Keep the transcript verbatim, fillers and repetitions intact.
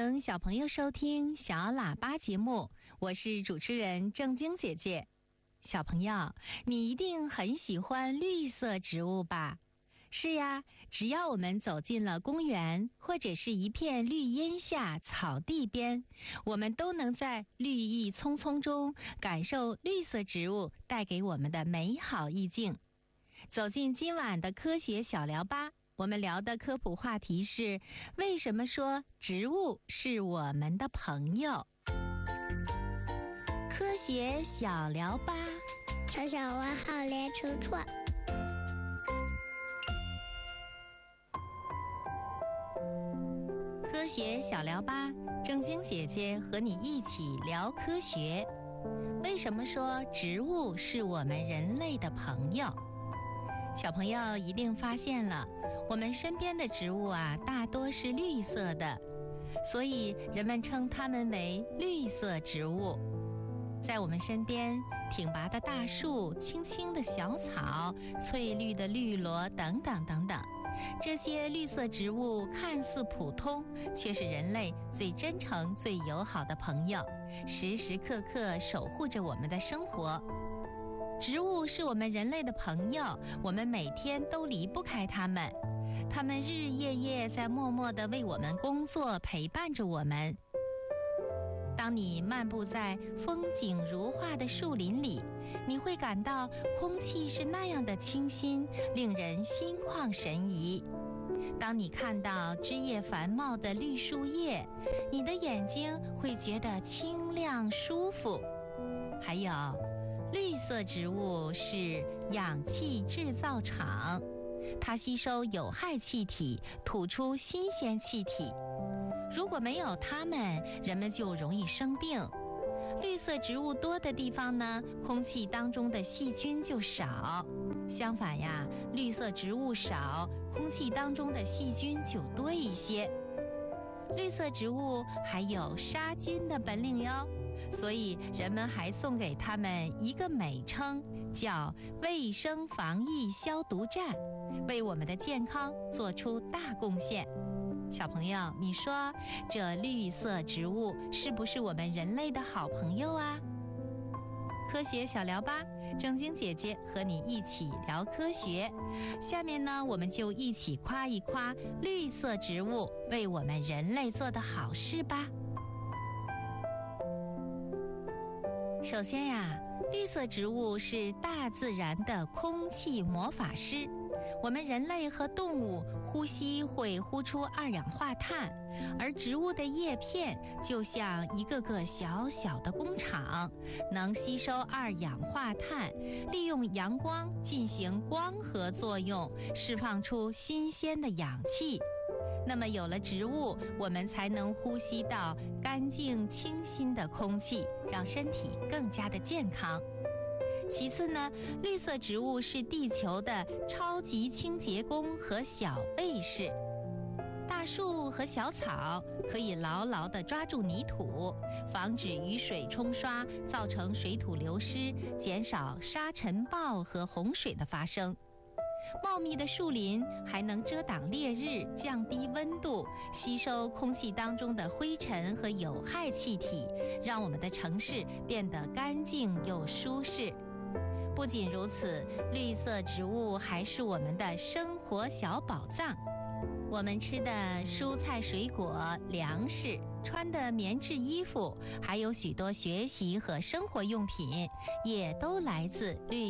迎小朋友收听小喇叭节目，我是主持人正晶姐姐。小朋友，你一定很喜欢绿色植物吧？是呀，只要我们走进了公园，或者是一片绿荫下、草地边，我们都能在绿意葱葱中感受绿色植物带给我们的美好意境。走进今晚的科学小聊吧，我们聊的科普话题是：为什么说植物是我们的朋友？科学小聊吧， 小小问号连成串。 科学小聊吧，正晶姐姐和你一起聊科学。为什么说植物是我们人类的朋友？小朋友一定发现了，我们身边的植物啊，大多是绿色的，所以人们称它们为绿色植物。在我们身边，挺拔的大树、青青的小草、翠绿的绿萝等等等等，这些绿色植物看似普通，却是人类最真诚、最友好的朋友，时时刻刻守护着我们的生活。植物是我们人类的朋友，我们每天都离不开它们，它们日日夜夜在默默地为我们工作，陪伴着我们。当你漫步在风景如画的树林里，你会感到空气是那样的清新，令人心旷神怡。当你看到枝叶繁茂的绿树叶，你的眼睛会觉得清亮舒服。还有，绿色植物是氧气制造厂，它吸收有害气体，吐出新鲜气体。如果没有它们，人们就容易生病。绿色植物多的地方呢，空气当中的细菌就少。相反呀，绿色植物少，空气当中的细菌就多一些。绿色植物还有杀菌的本领哟，所以人们还送给它们一个美称，叫卫生防疫消毒站，为我们的健康做出大贡献。小朋友，你说这绿色植物是不是我们人类的好朋友啊？科学小聊吧，正晶姐姐和你一起聊科学。下面呢，我们就一起夸一夸绿色植物为我们人类做的好事吧。首先呀，绿色植物是大自然的空气魔法师。我们人类和动物呼吸会呼出二氧化碳，而植物的叶片就像一个个小小的工厂，能吸收二氧化碳，利用阳光进行光合作用，释放出新鲜的氧气。那么有了植物，我们才能呼吸到干净清新的空气，让身体更加的健康。其次呢，绿色植物是地球的超级清洁工和小卫士。大树和小草可以牢牢地抓住泥土，防止雨水冲刷造成水土流失，减少沙尘暴和洪水的发生。茂密的树林还能遮挡烈日，降低温度，吸收空气当中的灰尘和有害气体，让我们的城市变得干净又舒适。不仅如此，绿色植物还是我们的生活小宝藏。我们吃的蔬菜水果、粮食，穿的棉质衣服，还有许多学习和生活用品，也都来自绿